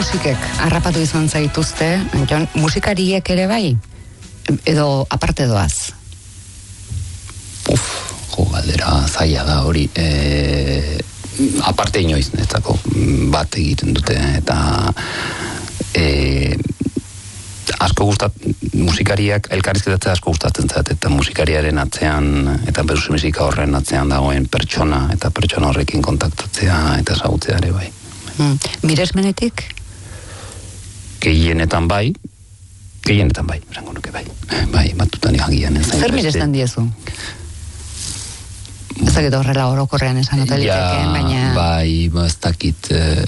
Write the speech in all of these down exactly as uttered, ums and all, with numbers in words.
musikek harrapatu izan zaituzte, Jon, musikariek ere bai? Edo aparte doaz? Uf, jo, galdera zaila da hori. E, aparte inoiz, netzako bat egiten dute, eta e, asko gustat, musikariak, elkarrizketatzea asko gustatzen zait, eta musikariaren atzean, eta beruzi musika horren atzean dagoen pertsona, eta pertsona horrekin kontaktatzea, eta ezagutzea ere bai. Hmm. Miresmenetik? Gehienetan bai, gehienetan bai, esango nuke bai. Bai, batutan agian ez. Zer miresten diezu? Ez dakit horrela orokorrean esan oteliteken, baina... Bai, ez dakit... Eh,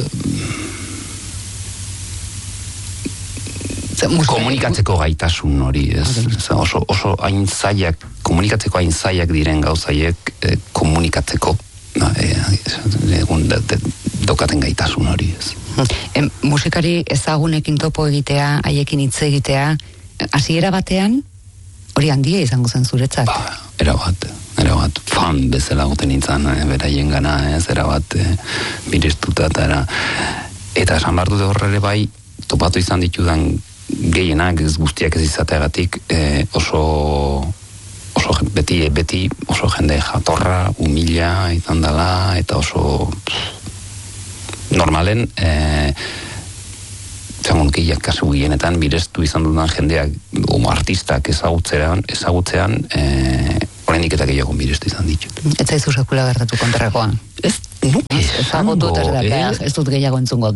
komunikatzeko gaitasun hori, ez, ez, oso, oso hain zaiak, komunikatzeko hain zaiak diren gauzaiek eh, komunikatzeko, no, eh, egun de, de, dokaten gaitasun hori, ez. E, musikari ezagunekin topo egitea, haiekin hitz egitea, hasiera batean, hori handia izango zen zuretzat? Ba, erabat, erabat, fan bezala goten nintzen, eh, beraien gana, ez, erabat, eh, mirestuta, eta era, eta esan behar dute horre bai, topatu izan ditudan gehienak, ez guztiak ez izateagatik, eh, oso, oso beti, beti oso jende jatorra, humila izan dela, eta oso normalen, eh, zangon gehiak kasu gehienetan, birestu izan dudan jendeak, homo artistak ezagutzean, ezagutzean, eh, oraindik eta gehiago birestu izan ditut. Ez zaizu sekula gertatu kontrakoa? Ez nuke esango, ez dut gehiago entzungo,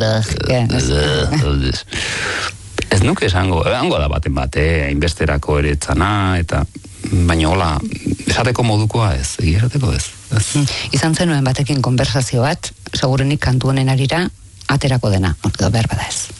ez nuke esango, esango da baten bate, hainbesterako ere etzana, eta baina hola, esateko modukoa ez, egia esateko ez. ez. Izan zenuen batekin konversazio bat, segurenik kantu honen arira, aterako dena, edo behar bada ez.